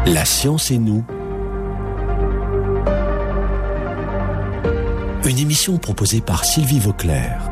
La science et nous. Une émission proposée par Sylvie Vauclair.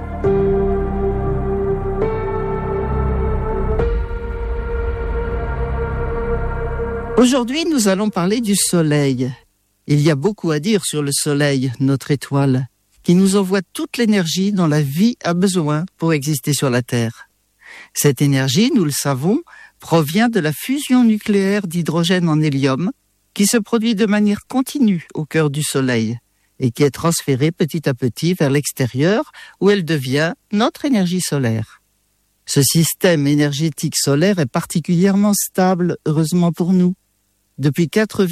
Aujourd'hui, nous allons parler du Soleil. Il y a beaucoup à dire sur le Soleil, notre étoile, qui nous envoie toute l'énergie dont la vie a besoin pour exister sur la Terre. Cette énergie, nous le savons, provient de la fusion nucléaire d'hydrogène en hélium, qui se produit de manière continue au cœur du Soleil et qui est transférée petit à petit vers l'extérieur où elle devient notre énergie solaire. Ce système énergétique solaire est particulièrement stable, heureusement pour nous. Depuis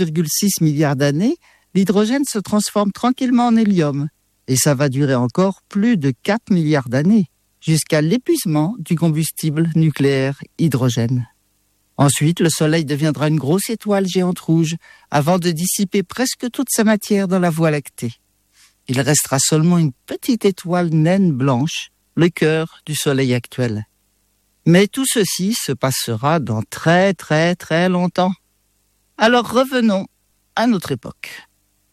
4,6 milliards d'années, l'hydrogène se transforme tranquillement en hélium et ça va durer encore plus de 4 milliards d'années, jusqu'à l'épuisement du combustible nucléaire hydrogène. Ensuite, le Soleil deviendra une grosse étoile géante rouge avant de dissiper presque toute sa matière dans la Voie lactée. Il restera seulement une petite étoile naine blanche, le cœur du Soleil actuel. Mais tout ceci se passera dans très longtemps. Alors revenons à notre époque.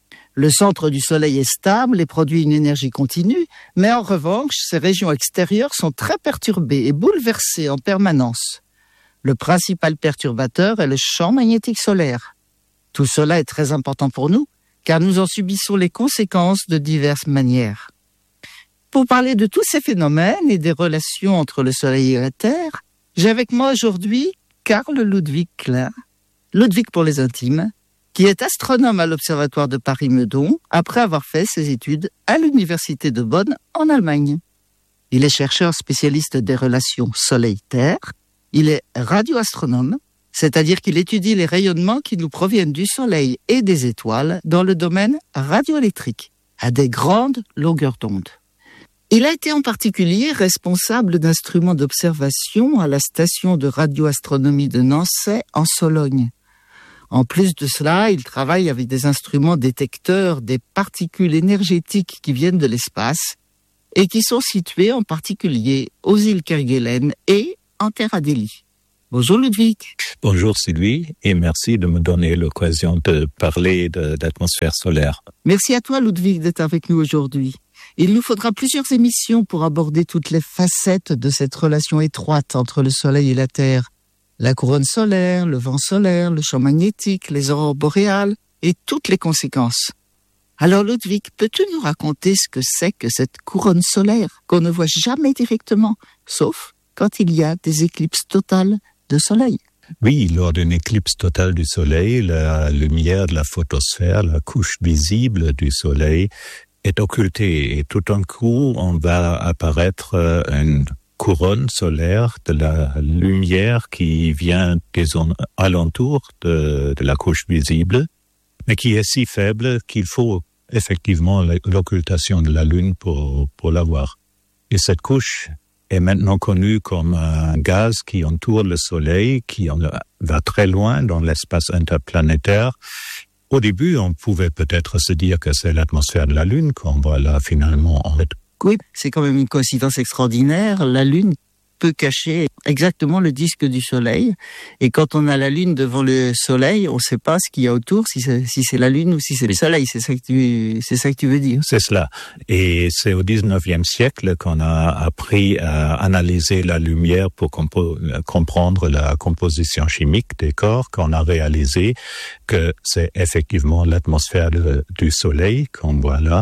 Le centre du Soleil est stable et produit une énergie continue, mais en revanche, ses régions extérieures sont très perturbées et bouleversées en permanence. Le principal perturbateur est le champ magnétique solaire. Tout cela est très important pour nous, car nous en subissons les conséquences de diverses manières. Pour parler de tous ces phénomènes et des relations entre le Soleil et la Terre, j'ai avec moi aujourd'hui Carl Ludwig Klein, Ludwig pour les intimes, qui est astronome à l'Observatoire de Paris-Meudon, après avoir fait ses études à l'Université de Bonn en Allemagne. Il est chercheur spécialiste des relations Soleil-Terre. Il est radioastronome, c'est-à-dire qu'il étudie les rayonnements qui nous proviennent du Soleil et des étoiles dans le domaine radioélectrique, à des grandes longueurs d'onde. Il a été en particulier responsable d'instruments d'observation à la station de radioastronomie de Nançay en Sologne. En plus de cela, il travaille avec des instruments détecteurs des particules énergétiques qui viennent de l'espace et qui sont situés en particulier aux îles Kerguelen et en Terre Adélie. Bonjour Ludwig. Bonjour Sylvie et merci de me donner l'occasion de parler d'atmosphère solaire. Merci à toi Ludwig d'être avec nous aujourd'hui. Il nous faudra plusieurs émissions pour aborder toutes les facettes de cette relation étroite entre le Soleil et la Terre. La couronne solaire, le vent solaire, le champ magnétique, les aurores boréales et toutes les conséquences. Alors Ludwig, peux-tu nous raconter ce que c'est que cette couronne solaire qu'on ne voit jamais directement, sauf quand il y a des éclipses totales de soleil? Oui, lors d'une éclipse totale du soleil, la lumière de la photosphère, la couche visible du soleil, est occultée et tout d'un coup, on va apparaître une couronne solaire de la lumière qui vient des alentours de la couche visible, mais qui est si faible qu'il faut effectivement l'occultation de la Lune pour la voir. Et cette couche est maintenant connue comme un gaz qui entoure le Soleil, qui va très loin dans l'espace interplanétaire. Au début, on pouvait peut-être se dire que c'est l'atmosphère de la Lune qu'on voit là finalement en fait. Oui, c'est quand même une coïncidence extraordinaire. La Lune peut cacher exactement le disque du Soleil. Et quand on a la Lune devant le Soleil, on ne sait pas ce qu'il y a autour, si c'est la Lune ou si c'est le Soleil. C'est ça que tu veux dire. C'est cela. Et c'est au 19e siècle qu'on a appris à analyser la lumière pour comprendre la composition chimique des corps, qu'on a réalisé que c'est effectivement l'atmosphère du Soleil qu'on voit là,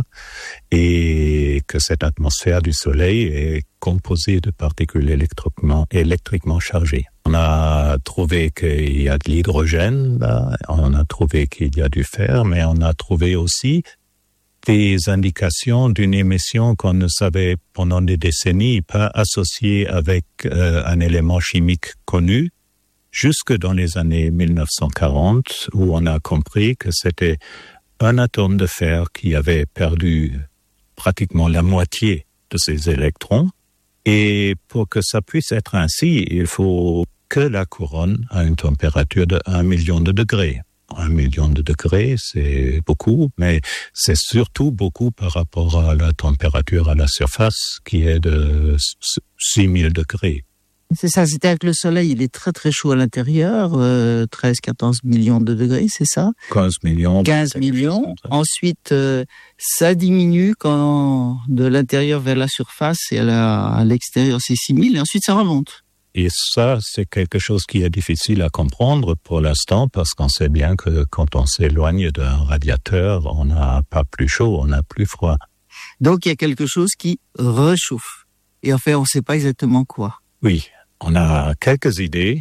et que cette atmosphère du Soleil est composée de particules électriquement chargées. On a trouvé qu'il y a de l'hydrogène, là, on a trouvé qu'il y a du fer, mais on a trouvé aussi des indications d'une émission qu'on ne savait pendant des décennies pas associée avec un élément chimique connu, jusque dans les années 1940, où on a compris que c'était un atome de fer qui avait perdu pratiquement la moitié de ses électrons. Et pour que ça puisse être ainsi, il faut que la couronne a une température de 1 million de degrés. 1 million de degrés, c'est beaucoup, mais c'est surtout beaucoup par rapport à la température à la surface qui est de 6000 degrés. C'est ça, c'est-à-dire que le Soleil, il est très très chaud à l'intérieur, 13-14 millions de degrés, c'est ça ? 15 millions. 15 millions. Ensuite, ça diminue quand de l'intérieur vers la surface et à l'extérieur, c'est 6 000, et ensuite ça remonte. Et ça, c'est quelque chose qui est difficile à comprendre pour l'instant, parce qu'on sait bien que quand on s'éloigne d'un radiateur, on n'a pas plus chaud, on a plus froid. Donc il y a quelque chose qui réchauffe. Et en fait, on ne sait pas exactement quoi. Oui, on a quelques idées.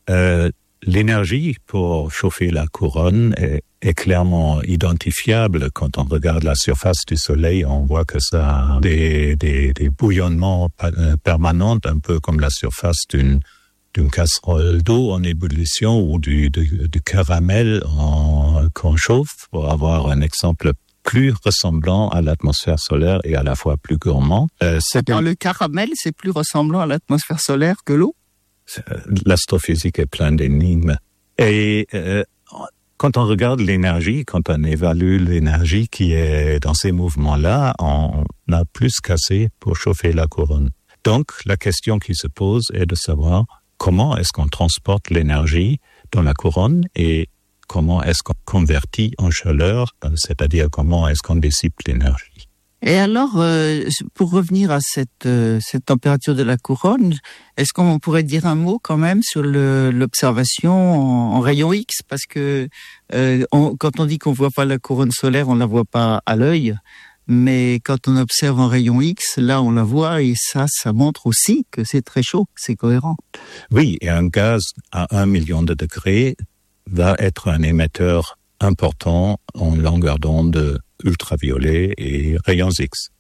L'énergie pour chauffer la couronne est clairement identifiable. Quand on regarde la surface du Soleil, on voit que ça a des bouillonnements permanents, un peu comme la surface d'une casserole d'eau en ébullition ou du caramel qu'on chauffe, pour avoir un exemple plus ressemblant à l'atmosphère solaire et à la fois plus gourmand. Le caramel, c'est plus ressemblant à l'atmosphère solaire que l'eau ? L'astrophysique est pleine d'énigmes. Et quand on regarde l'énergie, quand on évalue l'énergie qui est dans ces mouvements-là, on a plus qu'assez pour chauffer la couronne. Donc, la question qui se pose est de savoir comment est-ce qu'on transporte l'énergie dans la couronne et comment est-ce qu'on convertit en chaleur, c'est-à-dire comment est-ce qu'on dissipe l'énergie. Et alors, pour revenir à cette température de la couronne, est-ce qu'on pourrait dire un mot quand même sur l'observation en rayon X ? Parce que quand on dit qu'on voit pas la couronne solaire, on la voit pas à l'œil. Mais quand on observe en rayon X, là on la voit et ça montre aussi que c'est très chaud, c'est cohérent. Oui, et un gaz à 1 million de degrés va être un émetteur important en longueur d'onde ultraviolets et rayons X.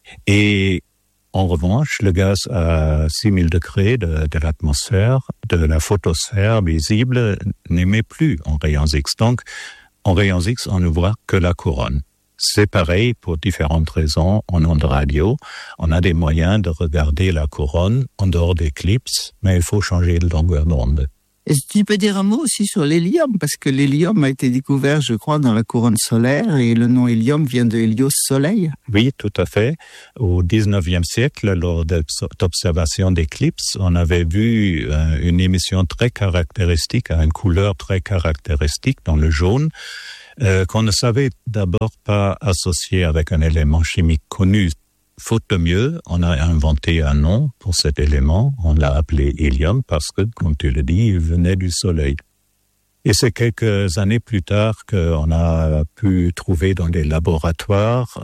Et en revanche, le gaz à 6000 degrés de l'atmosphère, de la photosphère visible, n'émet plus en rayons X. Donc, en rayons X, on ne voit que la couronne. C'est pareil pour différentes raisons en ondes radio. On a des moyens de regarder la couronne en dehors d'éclipses, mais il faut changer de longueur d'onde. Est-ce que tu peux dire un mot aussi sur l'hélium ? Parce que l'hélium a été découvert, je crois, dans la couronne solaire et le nom hélium vient de Hélios, soleil. Oui, tout à fait. Au 19e siècle, lors d'observations d'éclipses, on avait vu une émission très caractéristique, à une couleur très caractéristique dans le jaune, qu'on ne savait d'abord pas associer avec un élément chimique connu. Faute de mieux, on a inventé un nom pour cet élément. On l'a appelé hélium parce que, comme tu le dis, il venait du Soleil. Et c'est quelques années plus tard qu'on a pu trouver dans des laboratoires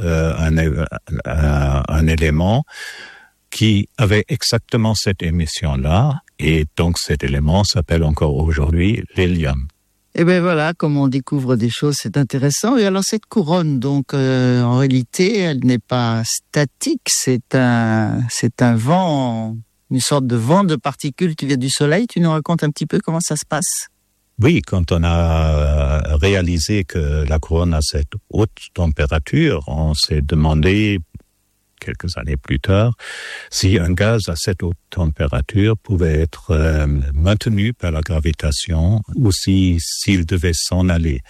un élément qui avait exactement cette émission-là. Et donc cet élément s'appelle encore aujourd'hui l'hélium. Et ben voilà, comme on découvre des choses, c'est intéressant. Et alors cette couronne, donc en réalité, elle n'est pas statique, c'est un vent, une sorte de vent de particules qui vient du Soleil. Tu nous racontes un petit peu comment ça se passe ? Oui, quand on a réalisé que la couronne a cette haute température, on s'est demandé quelques années plus tard, si un gaz à cette haute température pouvait être maintenu par la gravitation ou s'il devait s'en aller.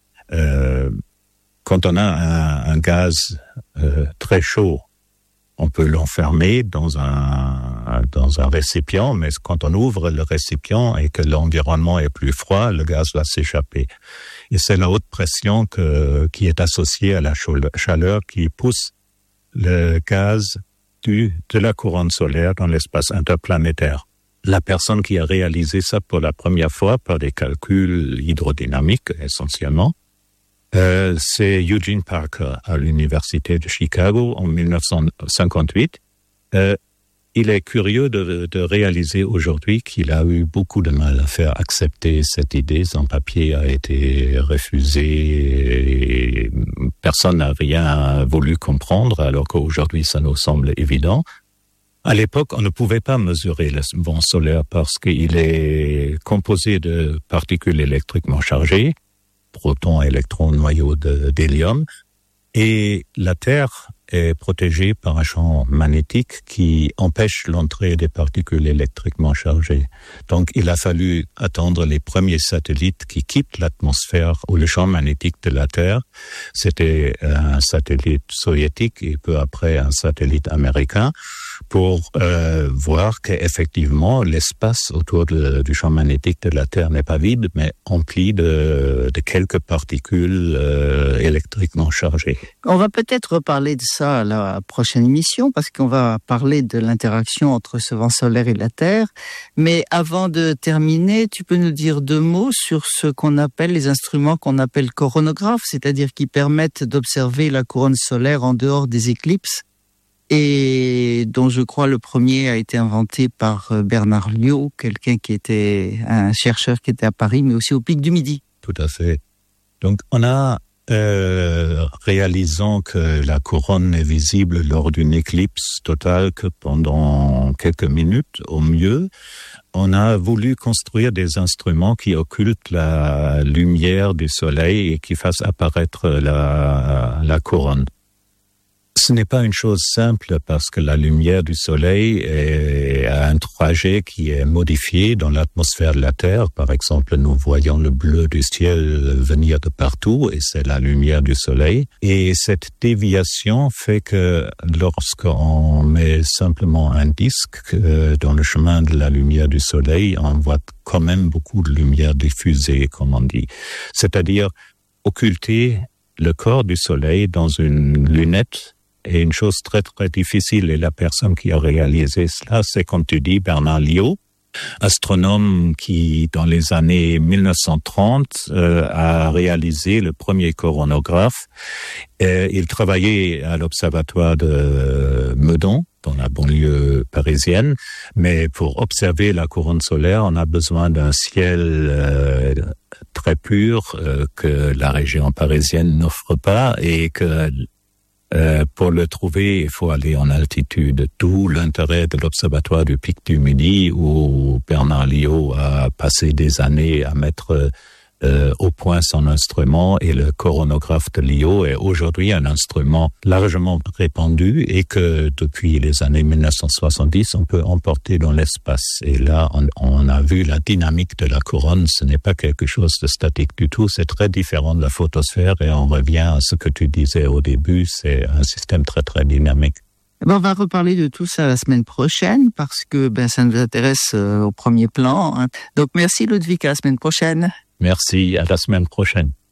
Quand on a un gaz très chaud, on peut l'enfermer dans un récipient, mais quand on ouvre le récipient et que l'environnement est plus froid, le gaz va s'échapper. Et c'est la haute pression qui est associée à la chaleur qui pousse le gaz de la couronne solaire dans l'espace interplanétaire. La personne qui a réalisé ça pour la première fois par des calculs hydrodynamiques essentiellement, c'est Eugene Parker à l'université de Chicago en 1958. Il est curieux de réaliser aujourd'hui qu'il a eu beaucoup de mal à faire accepter cette idée. Son papier a été refusé et personne n'a rien voulu comprendre, alors qu'aujourd'hui ça nous semble évident. À l'époque, on ne pouvait pas mesurer le vent solaire parce qu'il est composé de particules électriquement chargées, protons, électrons, noyaux d'hélium, et la Terre est protégée par un champ magnétique qui empêche l'entrée des particules électriquement chargées. Donc, il a fallu attendre les premiers satellites qui quittent l'atmosphère ou le champ magnétique de la Terre. C'était un satellite soviétique et peu après un satellite américain. pour voir qu'effectivement l'espace autour du champ magnétique de la Terre n'est pas vide, mais empli de quelques particules électriquement chargées. On va peut-être reparler de ça à la prochaine émission, parce qu'on va parler de l'interaction entre ce vent solaire et la Terre. Mais avant de terminer, tu peux nous dire 2 mots sur ce qu'on appelle les instruments qu'on appelle coronographes, c'est-à-dire qui permettent d'observer la couronne solaire en dehors des éclipses, et dont je crois le premier a été inventé par Bernard Liot, quelqu'un qui était un chercheur qui était à Paris, mais aussi au Pic du Midi. Tout à fait. Donc on a réalisant que la couronne n'est visible lors d'une éclipse totale que pendant quelques minutes au mieux, on a voulu construire des instruments qui occultent la lumière du soleil et qui fassent apparaître la couronne. Ce n'est pas une chose simple parce que la lumière du soleil a un trajet qui est modifié dans l'atmosphère de la Terre. Par exemple, nous voyons le bleu du ciel venir de partout et c'est la lumière du soleil. Et cette déviation fait que lorsqu'on met simplement un disque dans le chemin de la lumière du soleil, on voit quand même beaucoup de lumière diffusée, comme on dit. C'est-à-dire occulter le corps du soleil dans une lunette est une chose très très difficile, et la personne qui a réalisé cela, c'est, comme tu dis, Bernard Liot, astronome qui, dans les années 1930, a réalisé le premier coronographe. Il travaillait à l'observatoire de Meudon, dans la banlieue parisienne, mais pour observer la couronne solaire, on a besoin d'un ciel très pur que la région parisienne n'offre pas, et que pour le trouver, il faut aller en altitude. D'où l'intérêt de l'observatoire du Pic du Midi, où Bernard Liot a passé des années à mettre au point son instrument, et le coronographe de Liot est aujourd'hui un instrument largement répandu et que depuis les années 1970 on peut emporter dans l'espace. Et là on a vu la dynamique de la couronne, ce n'est pas quelque chose de statique du tout, c'est très différent de la photosphère, et on revient à ce que tu disais au début, c'est un système très très dynamique. On va reparler de tout ça la semaine prochaine parce que ça nous intéresse au premier plan. Donc merci Ludwig, à la semaine prochaine. Merci, à la semaine prochaine.